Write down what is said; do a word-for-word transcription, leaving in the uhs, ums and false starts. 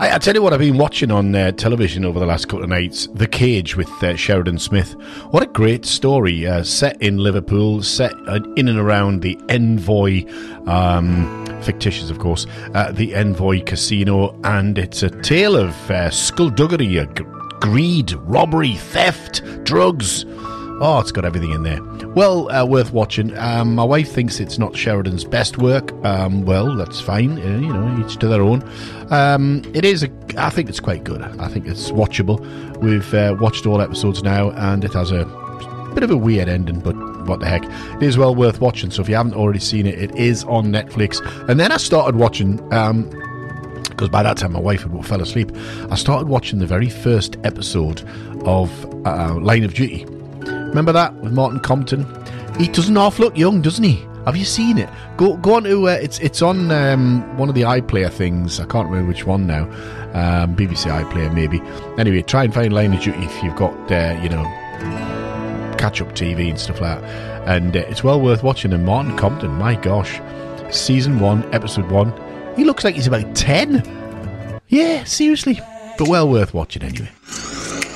I, I tell you what I've been watching on uh, television over the last couple of nights, The Cage with uh, Sheridan Smith. What a great story, uh, set in Liverpool, set uh, in and around the Envoy, um, fictitious of course, uh, the Envoy Casino, and it's a tale of uh, skullduggery, uh, g- greed, robbery, theft, drugs. Oh, it's got everything in there. Well, uh, worth watching. Um, my wife thinks it's not Sheridan's best work. Um, well, that's fine. Uh, you know, each to their own. Um, it is. A, I think it's quite good. I think it's watchable. We've uh, watched all episodes now, and it has a bit of a weird ending, but what the heck. It is well worth watching. So if you haven't already seen it, it is on Netflix. And then I started watching... Um, because by that time my wife had fell asleep. I started watching the very first episode of uh, Line of Duty. Remember that with Martin Compton? He doesn't half look young, doesn't he? Have you seen it? Go go on to uh, it's it's on um, one of the iPlayer things. I can't remember which one now. Um, B B C iPlayer maybe. Anyway, try and find Line of Duty if you've got uh, you know catch up T V and stuff like that. And uh, it's well worth watching. And Martin Compton, my gosh, season one, episode one. He looks like he's about ten. Yeah, seriously. But well worth watching anyway.